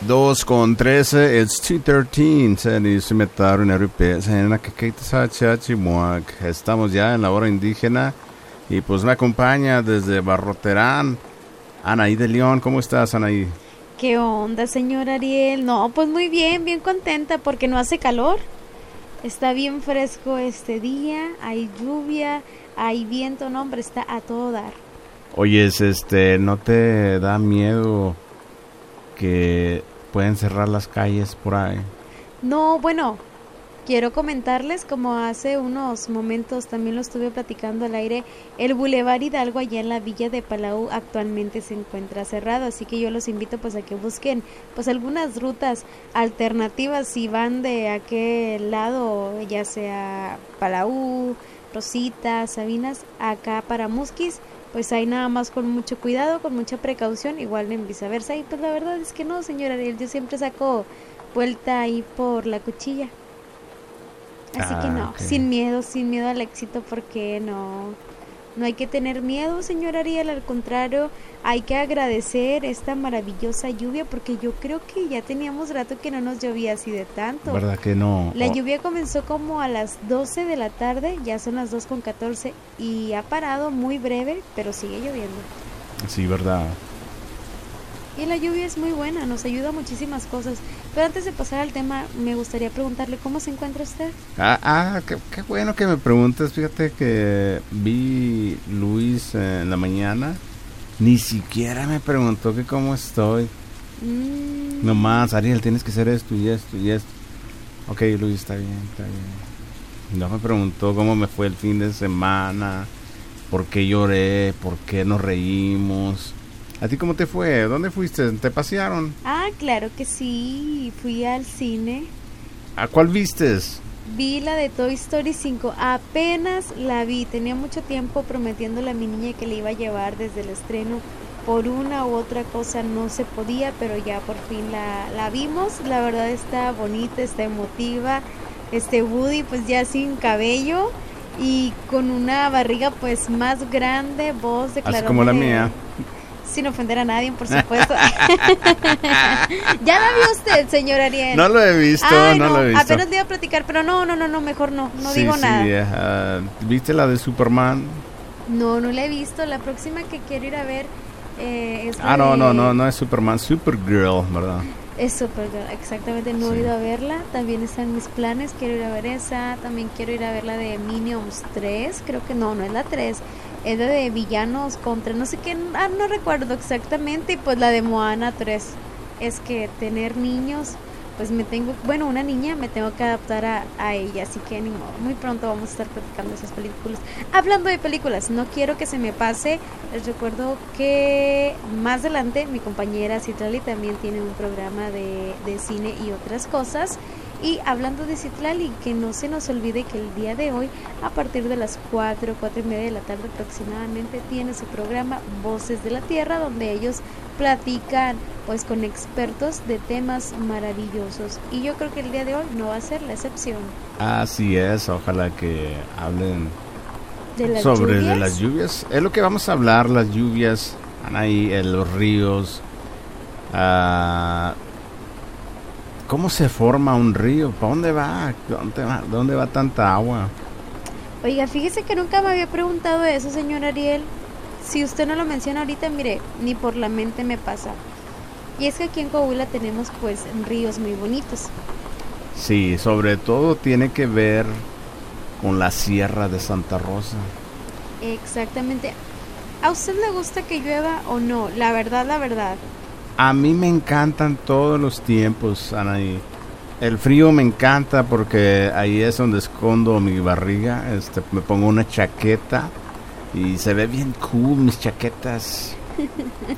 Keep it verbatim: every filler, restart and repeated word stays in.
Dos con trece, it's two thirteen. Estamos ya en la hora indígena y pues me acompaña desde Barroterán Anaí de León. ¿Cómo estás, Anaí? ¿Qué onda, señor Ariel? No, pues muy bien, bien contenta porque no hace calor. Está bien fresco este día, hay lluvia, hay viento, no, hombre, está a todo dar. Oyes, este, ¿no te da miedo que pueden cerrar las calles por ahí? No, bueno, quiero comentarles, como hace unos momentos también lo estuve platicando al aire, el Boulevard Hidalgo allá en la Villa de Palau actualmente se encuentra cerrado, así que yo los invito pues a que busquen pues algunas rutas alternativas si van de aquel lado, ya sea Palau, Rosita, Sabinas, acá para Musquis, pues ahí nada más con mucho cuidado, con mucha precaución, igual en viceversa, y pues la verdad es que no, señora Ariel, yo siempre saco vuelta ahí por la cuchilla. Así ah, que no, okay. sin miedo, sin miedo al éxito, porque no, no hay que tener miedo, señor Ariel, al contrario, hay que agradecer esta maravillosa lluvia, porque yo creo que ya teníamos rato que no nos llovía así de tanto. ¿Verdad que no? La oh. lluvia comenzó como a las doce de la tarde, ya son las dos con catorce, y ha parado muy breve, pero sigue lloviendo. Sí, ¿verdad? Y la lluvia es muy buena, nos ayuda a muchísimas cosas. Pero antes de pasar al tema, me gustaría preguntarle, ¿cómo se encuentra usted? Ah, ah qué, qué bueno que me preguntes. Fíjate que vi Luis eh, en la mañana, ni siquiera me preguntó que cómo estoy. Mm. Nomás, Ariel, tienes que hacer esto y esto y esto. Ok, Luis, está bien, está bien. No me preguntó cómo me fue el fin de semana, por qué lloré, por qué nos reímos. ¿A ti cómo te fue? ¿Dónde fuiste? ¿Te pasearon? Ah, claro que sí, fui al cine. ¿A cuál vistes? Vi la de Toy Story cinco, apenas la vi, tenía mucho tiempo prometiéndole a mi niña que le iba a llevar desde el estreno, por una u otra cosa no se podía, pero ya por fin la, la vimos, la verdad está bonita, está emotiva, este Woody pues ya sin cabello y con una barriga pues más grande, voz de así como la mía. Sin ofender a nadie, por supuesto. ¿Ya la vio usted, señor Ariel? No lo he visto, Ay, no, no, lo he visto. Apenas le iba a platicar, pero no, no, no, no mejor no, no sí, digo sí, nada. Uh, ¿Viste la de Superman? No, no la he visto. La próxima que quiero ir a ver eh, es Ah, de... no, no, no, no es Superman, Supergirl, ¿verdad? Es Supergirl, exactamente, no sí. he ido a verla, también está en mis planes, quiero ir a ver esa, también quiero ir a ver la de Minions tres, creo que no, no es la tres, es la de villanos contra, no sé qué, ah, no recuerdo exactamente, y pues la de Moana tres, es que tener niños, pues me tengo, bueno, una niña, me tengo que adaptar a, a ella, así que ni modo, muy pronto vamos a estar platicando esas películas. Hablando de películas, no quiero que se me pase, les recuerdo que más adelante mi compañera Citlali también tiene un programa de, de cine y otras cosas. Y hablando de Citlali, que no se nos olvide que el día de hoy, a partir de las cuatro, cuatro y media de la tarde aproximadamente, tiene su programa Voces de la Tierra, donde ellos platican pues con expertos de temas maravillosos. Y yo creo que el día de hoy no va a ser la excepción. Así es, ojalá que hablen ¿De las sobre lluvias? de las lluvias. Es lo que vamos a hablar, las lluvias, ahí en los ríos. Uh, ¿Cómo se forma un río? ¿Para dónde va? ¿Dónde va? ¿Dónde va tanta agua? Oiga, fíjese que nunca me había preguntado eso, señor Ariel. Si usted no lo menciona ahorita, mire, ni por la mente me pasa. Y es que aquí en Coahuila tenemos pues ríos muy bonitos. Sí, sobre todo tiene que ver con la Sierra de Santa Rosa. Exactamente. ¿A usted le gusta que llueva o no? La verdad, la verdad. A mí me encantan todos los tiempos, Anaí. El frío me encanta porque ahí es donde escondo mi barriga. Este, me pongo una chaqueta y se ve bien cool mis chaquetas.